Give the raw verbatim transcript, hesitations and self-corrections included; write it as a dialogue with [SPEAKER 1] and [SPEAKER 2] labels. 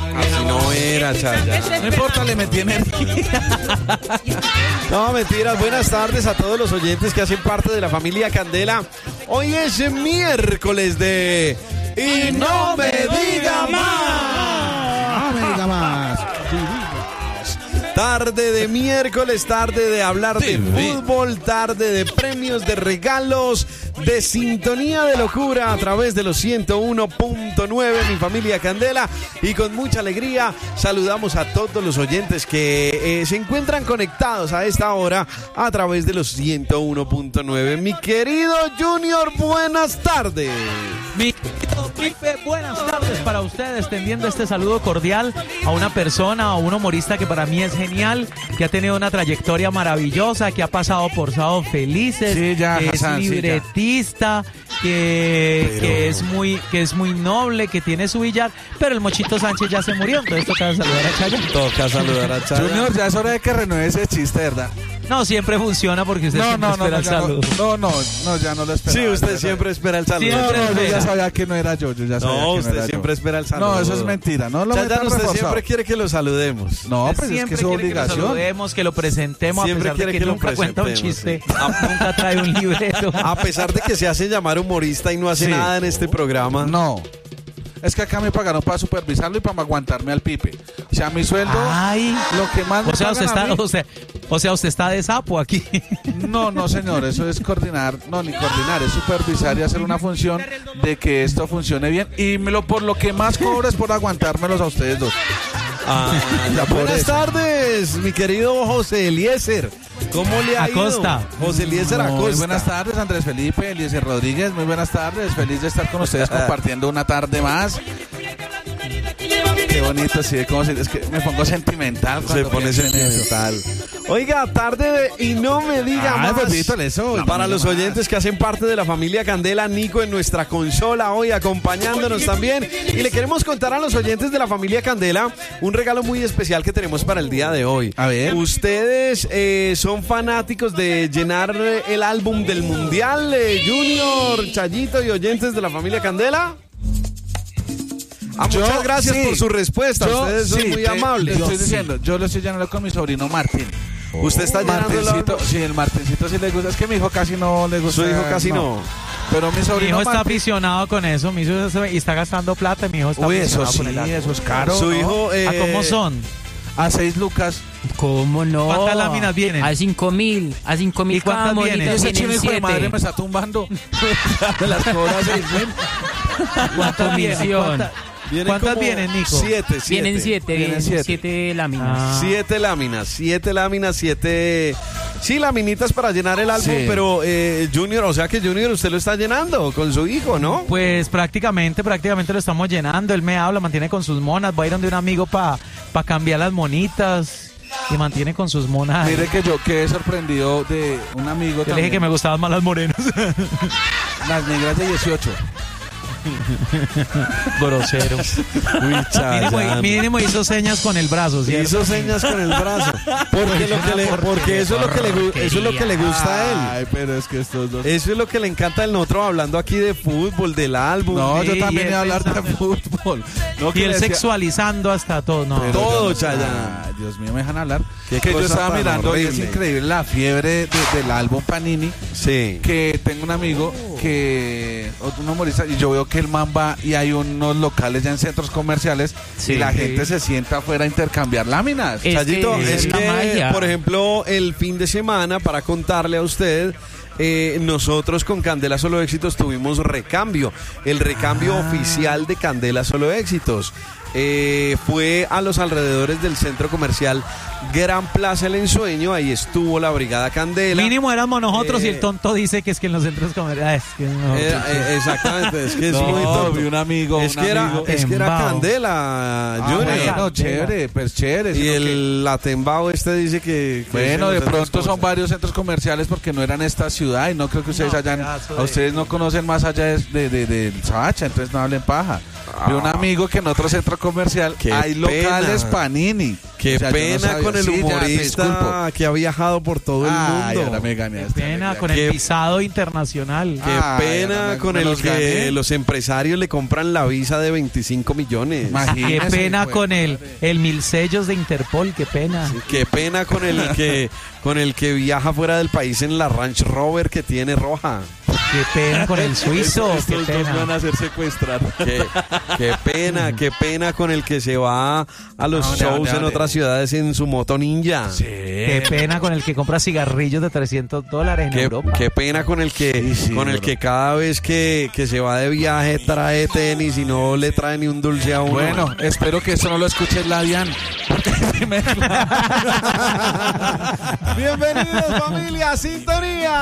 [SPEAKER 1] Así no era, Chaya.
[SPEAKER 2] No importa, le metí energía.
[SPEAKER 1] No, mentiras. Buenas tardes a todos los oyentes que hacen parte de la familia Candela. Hoy es miércoles de... Y no me diga más.
[SPEAKER 2] No me diga más.
[SPEAKER 1] Tarde de miércoles, tarde de hablar de fútbol, tarde de premios, de regalos, de sintonía de locura a través de los ciento uno punto nueve, mi familia Candela. Y con mucha alegría saludamos a todos los oyentes que eh, se encuentran conectados a esta hora a través de los ciento uno punto nueve. Mi querido Junior, buenas tardes.
[SPEAKER 3] Mi querido Pipe, buenas tardes para ustedes, extendiendo este saludo cordial a una persona, a un humorista que para mí es genial, que ha tenido una trayectoria maravillosa, que ha pasado por Sábados Felices,
[SPEAKER 2] sí, ya,
[SPEAKER 3] que
[SPEAKER 2] Hassan,
[SPEAKER 3] es libretista, sí, que, pero... que, es muy, que es muy noble, que tiene su billar, pero el Mochito Sánchez ya se murió, entonces toca saludar a Chaya.
[SPEAKER 1] Toca saludar a Chaya.
[SPEAKER 2] Junior, ya es hora de que renueve ese chiste, ¿verdad?
[SPEAKER 3] No, siempre funciona porque usted
[SPEAKER 2] no,
[SPEAKER 3] siempre
[SPEAKER 2] no,
[SPEAKER 3] espera
[SPEAKER 2] no,
[SPEAKER 3] el saludo.
[SPEAKER 2] No, no, no, ya no lo espera.
[SPEAKER 1] Sí, usted siempre espera el saludo.
[SPEAKER 3] Siempre
[SPEAKER 2] no, no,
[SPEAKER 3] espera.
[SPEAKER 2] yo ya sabía que no era yo, yo ya sabía
[SPEAKER 1] no,
[SPEAKER 2] que no
[SPEAKER 1] usted
[SPEAKER 2] era
[SPEAKER 1] siempre
[SPEAKER 2] yo.
[SPEAKER 1] espera el saludo.
[SPEAKER 2] No, eso es mentira, no lo
[SPEAKER 1] Chaya,
[SPEAKER 2] metan
[SPEAKER 1] usted
[SPEAKER 2] reforzado.
[SPEAKER 1] siempre quiere que lo saludemos.
[SPEAKER 2] No, pues
[SPEAKER 3] siempre
[SPEAKER 2] es que es su
[SPEAKER 3] quiere
[SPEAKER 2] obligación.
[SPEAKER 3] Que lo saludemos, que lo presentemos,
[SPEAKER 1] Siempre
[SPEAKER 3] a pesar de que,
[SPEAKER 1] que lo
[SPEAKER 3] nunca cuenta un chiste,
[SPEAKER 1] sí.
[SPEAKER 3] nunca trae un libreto.
[SPEAKER 1] A pesar de que se hace llamar humorista y no hace
[SPEAKER 2] Sí.
[SPEAKER 1] nada en este programa.
[SPEAKER 2] No. Es que acá me pagaron para supervisarlo y para aguantarme al Pipe. O sea, mi sueldo,
[SPEAKER 3] Ay,
[SPEAKER 2] lo que más me
[SPEAKER 3] o sea, usted
[SPEAKER 2] pagan a
[SPEAKER 3] está,
[SPEAKER 2] mí-
[SPEAKER 3] o sea, o sea, usted está de sapo aquí.
[SPEAKER 2] No, no, señor, eso es coordinar, no, ni coordinar, es supervisar y hacer una función de que esto funcione bien. Y me lo, por lo que más cobro es por aguantármelos a ustedes dos.
[SPEAKER 1] Ah,
[SPEAKER 2] Ya, por
[SPEAKER 1] buenas
[SPEAKER 2] eso.
[SPEAKER 1] tardes, mi querido José Eliezer. ¿Cómo le ha
[SPEAKER 3] Acosta.
[SPEAKER 1] ido? José Eliezer Acosta.
[SPEAKER 2] Muy buenas tardes, Andrés Felipe, Eliezer Rodríguez, muy buenas tardes, feliz de estar con ustedes compartiendo una tarde más. Qué bonito, sí, como si, es que me pongo sentimental.
[SPEAKER 1] Se
[SPEAKER 2] cuando
[SPEAKER 1] pone
[SPEAKER 2] pienso en eso.
[SPEAKER 1] sentimental. Oiga, tarde de... Y no me diga
[SPEAKER 2] Ah,
[SPEAKER 1] más.
[SPEAKER 2] Pepito, eso.
[SPEAKER 1] No, para los oyentes que hacen parte de la familia Candela, Nico en nuestra consola hoy acompañándonos también. Y le queremos contar a los oyentes de la familia Candela un regalo muy especial que tenemos para el día de hoy.
[SPEAKER 2] A ver.
[SPEAKER 1] ¿Ustedes eh, son fanáticos de llenar eh, el álbum del Mundial, eh, Junior, Chayito y oyentes de la familia Candela? Ah,
[SPEAKER 2] Yo,
[SPEAKER 1] muchas gracias
[SPEAKER 2] sí.
[SPEAKER 1] por su respuesta.
[SPEAKER 2] Yo,
[SPEAKER 1] Ustedes son
[SPEAKER 2] sí,
[SPEAKER 1] muy
[SPEAKER 2] te-
[SPEAKER 1] amables.
[SPEAKER 2] te estoy
[SPEAKER 1] Yo,
[SPEAKER 2] diciendo, yo lo estoy llenando con mi sobrino Martín.
[SPEAKER 1] Usted está llenando el
[SPEAKER 2] Martincito,
[SPEAKER 1] álbum.
[SPEAKER 2] sí, el Martincito sí le gusta. Es que mi hijo casi no le gusta.
[SPEAKER 1] Su hijo casi no.
[SPEAKER 2] Pero mi
[SPEAKER 3] Mi
[SPEAKER 2] sobrino
[SPEAKER 3] hijo está
[SPEAKER 2] Martín-
[SPEAKER 3] aficionado con eso, mi hijo se- y está gastando plata, mi hijo está
[SPEAKER 2] Uy, eso
[SPEAKER 3] aficionado
[SPEAKER 2] sí,
[SPEAKER 3] con el álbum.
[SPEAKER 2] eso es caro.
[SPEAKER 1] Su
[SPEAKER 2] ¿no?
[SPEAKER 1] hijo... eh,
[SPEAKER 3] ¿A cómo son?
[SPEAKER 2] A seis lucas.
[SPEAKER 4] ¿Cómo no?
[SPEAKER 3] ¿Cuántas láminas vienen?
[SPEAKER 4] A cinco mil, a cinco mil.
[SPEAKER 3] ¿Y cuántas
[SPEAKER 4] cada
[SPEAKER 3] vienen?
[SPEAKER 4] monito
[SPEAKER 2] Ese chino
[SPEAKER 4] tienen
[SPEAKER 2] hijo de madre
[SPEAKER 4] siete.
[SPEAKER 2] me está tumbando. Me las cobra seis mil.
[SPEAKER 3] ¿Cuántas vienen?
[SPEAKER 4] comisión.
[SPEAKER 3] ¿Cuántas,
[SPEAKER 1] Vienen
[SPEAKER 3] ¿cuántas
[SPEAKER 1] como
[SPEAKER 3] vienen, Nico?
[SPEAKER 1] Siete, siete.
[SPEAKER 4] Vienen siete,
[SPEAKER 2] Vienen
[SPEAKER 4] vienen
[SPEAKER 2] siete.
[SPEAKER 4] siete, láminas.
[SPEAKER 3] Ah.
[SPEAKER 1] Siete láminas, siete láminas, siete... Sí, laminitas para llenar el álbum,
[SPEAKER 2] Sí.
[SPEAKER 1] pero eh, Junior, o sea que Junior usted lo está llenando con su hijo, ¿no?
[SPEAKER 3] Pues prácticamente, prácticamente lo estamos llenando. Él me habla, mantiene con sus monas. Va a ir donde un amigo para pa cambiar las monitas y mantiene con sus monas.
[SPEAKER 2] Mire que yo quedé sorprendido de un amigo
[SPEAKER 3] Yo le dije
[SPEAKER 2] también.
[SPEAKER 3] que me gustaban más las morenas.
[SPEAKER 2] Las negras de dieciocho.
[SPEAKER 3] Grosero.
[SPEAKER 1] Uy,
[SPEAKER 3] Mínimo, mínimo hizo señas con el brazo, ¿cierto?
[SPEAKER 1] Hizo señas con el brazo. Porque, lo que le, porque eso, es lo que le, gu- eso es lo que le gusta a él.
[SPEAKER 2] Ay, pero es que estos dos...
[SPEAKER 1] Eso es lo que le encanta al otro, hablando aquí de fútbol, del álbum.
[SPEAKER 2] No, yo
[SPEAKER 3] Sí,
[SPEAKER 2] también
[SPEAKER 3] y
[SPEAKER 2] iba a
[SPEAKER 3] él
[SPEAKER 2] hablar de
[SPEAKER 3] pensando-
[SPEAKER 2] fútbol. No,
[SPEAKER 3] Y
[SPEAKER 2] que
[SPEAKER 3] él
[SPEAKER 2] le decía-
[SPEAKER 3] sexualizando hasta todo. No.
[SPEAKER 2] Pero
[SPEAKER 1] Todo,
[SPEAKER 2] yo no-
[SPEAKER 1] Chaya.
[SPEAKER 2] Ay, Dios mío, me dejan hablar.
[SPEAKER 1] Qué
[SPEAKER 2] Que yo
[SPEAKER 1] cosa
[SPEAKER 2] estaba
[SPEAKER 1] tan
[SPEAKER 2] mirando y es
[SPEAKER 1] horrible.
[SPEAKER 2] increíble la fiebre de- del álbum Panini.
[SPEAKER 1] Sí.
[SPEAKER 2] Que tengo un amigo que, un humorista, y yo veo que el man va y hay unos locales ya en centros comerciales
[SPEAKER 3] Sí.
[SPEAKER 2] y la
[SPEAKER 3] Sí.
[SPEAKER 2] gente se sienta afuera a intercambiar láminas.
[SPEAKER 4] Es
[SPEAKER 1] Chayito,
[SPEAKER 4] que
[SPEAKER 1] es
[SPEAKER 4] es la
[SPEAKER 1] que,
[SPEAKER 4] magia.
[SPEAKER 1] por ejemplo, el fin de semana, para contarle a usted, eh, nosotros con Candela Solo Éxitos tuvimos recambio, el recambio
[SPEAKER 2] Ah.
[SPEAKER 1] oficial de Candela Solo Éxitos. Eh, fue a los alrededores del centro comercial Gran Plaza El Ensueño, ahí estuvo la Brigada Candela.
[SPEAKER 3] Mínimo éramos nosotros
[SPEAKER 1] Eh,
[SPEAKER 3] y el tonto dice que es que en los centros comerciales. Es que no,
[SPEAKER 1] Era, eh, exactamente, es que es muy
[SPEAKER 2] No,
[SPEAKER 1] tonto.
[SPEAKER 2] vi un amigo,
[SPEAKER 1] es
[SPEAKER 2] un
[SPEAKER 1] que era,
[SPEAKER 2] amigo.
[SPEAKER 1] es que era
[SPEAKER 3] Tembao.
[SPEAKER 1] Candela,
[SPEAKER 2] Ah,
[SPEAKER 1] Junior.
[SPEAKER 2] bueno, chévere, pues chévere.
[SPEAKER 1] Y
[SPEAKER 2] sino que-
[SPEAKER 1] el Latembao este dice que... que
[SPEAKER 2] Bueno,
[SPEAKER 1] es
[SPEAKER 2] de
[SPEAKER 1] en los
[SPEAKER 2] pronto
[SPEAKER 1] centros
[SPEAKER 2] son
[SPEAKER 1] comerciales.
[SPEAKER 2] varios centros comerciales porque no eran esta ciudad y no creo que ustedes
[SPEAKER 3] No,
[SPEAKER 2] hayan,
[SPEAKER 3] pedazo
[SPEAKER 2] a
[SPEAKER 3] de-
[SPEAKER 2] ustedes no conocen más allá de, de, de- del Sabacha, entonces no hablen paja. Vi un amigo que en otro centro comercial
[SPEAKER 1] Qué
[SPEAKER 2] hay locales
[SPEAKER 1] pena.
[SPEAKER 2] Panini.
[SPEAKER 1] Qué
[SPEAKER 2] O sea, yo no
[SPEAKER 1] pena
[SPEAKER 2] sabía.
[SPEAKER 1] con el
[SPEAKER 2] Sí, ya, te
[SPEAKER 1] humorista
[SPEAKER 2] disculpo.
[SPEAKER 1] que ha viajado por todo el
[SPEAKER 2] Ay,
[SPEAKER 1] mundo.
[SPEAKER 2] ahora me ganeaste,
[SPEAKER 3] Pena
[SPEAKER 2] amiga.
[SPEAKER 3] con
[SPEAKER 1] Qué-
[SPEAKER 3] el visado internacional.
[SPEAKER 1] Qué
[SPEAKER 2] Ay,
[SPEAKER 1] pena
[SPEAKER 2] ahora me-
[SPEAKER 1] con
[SPEAKER 2] me
[SPEAKER 1] el
[SPEAKER 2] los
[SPEAKER 1] que
[SPEAKER 2] gané.
[SPEAKER 1] los empresarios le compran la visa de veinticinco millones.
[SPEAKER 2] Imagínese,
[SPEAKER 3] Qué pena
[SPEAKER 2] güey,
[SPEAKER 3] con el,
[SPEAKER 2] madre.
[SPEAKER 3] el mil sellos de Interpol, qué pena.
[SPEAKER 1] Qué pena con el que con el que viaja fuera del país en la Range Rover que tiene roja.
[SPEAKER 3] Qué pena con el suizo, qué
[SPEAKER 2] Estos dos van
[SPEAKER 3] pena.
[SPEAKER 2] a hacer secuestrar.
[SPEAKER 1] Qué, qué pena, qué pena con el que se va a los
[SPEAKER 2] ¿A dónde,
[SPEAKER 1] shows
[SPEAKER 2] a dónde, a
[SPEAKER 1] en
[SPEAKER 2] dónde?
[SPEAKER 1] otras ciudades en su moto ninja.
[SPEAKER 3] Qué pena con el que compra cigarrillos de trescientos dólares en
[SPEAKER 1] Qué,
[SPEAKER 3] Europa.
[SPEAKER 1] qué pena con el que
[SPEAKER 2] Sí, sí,
[SPEAKER 1] con el
[SPEAKER 2] bro.
[SPEAKER 1] que cada vez que, que se va de viaje trae tenis y no le trae ni un dulce a uno.
[SPEAKER 2] Bueno, espero que eso no lo escuche la Dian.
[SPEAKER 1] Bienvenidos familia, a Sintonía.